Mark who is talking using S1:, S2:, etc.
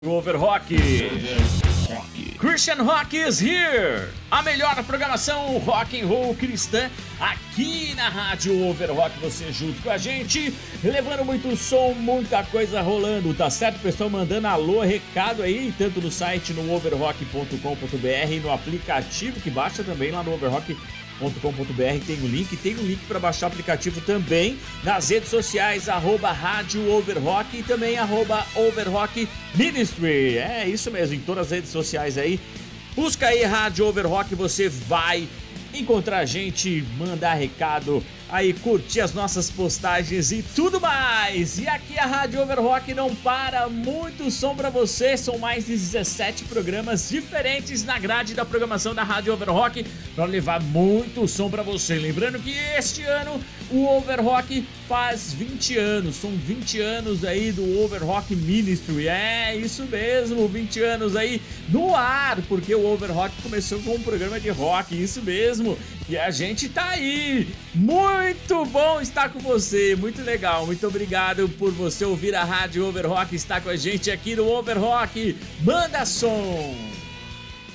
S1: Overrock. Christian Rock is here. A melhor programação rock and roll cristã aqui na Rádio Overrock. Você junto com a gente, levando muito som, muita coisa rolando, tá certo? Pessoal mandando alô, recado aí, tanto no site no overrock.com.br, no aplicativo que baixa também lá no overrock.com.br tem um link para baixar o aplicativo também, nas redes sociais, @Rádio Overrock e também @Overrock Ministry. É isso mesmo, em todas as redes sociais aí. Busca aí Rádio Overrock, você vai encontrar a gente, mandar recado, aí curtir as nossas postagens e tudo mais. E aqui a Rádio Overrock não para, muito som pra você, são mais de 17 programas diferentes na grade da programação da Rádio Overrock para levar muito som pra você. Lembrando que este ano o Overrock faz 20 anos, são 20 anos aí do Overrock Ministry, é isso mesmo, 20 anos aí no ar, porque o Overrock começou com um programa de rock, isso mesmo, e a gente tá aí, muito bom estar com você, muito legal, muito obrigado por você ouvir a Rádio Overrock, estar com a gente aqui no Overrock, manda som!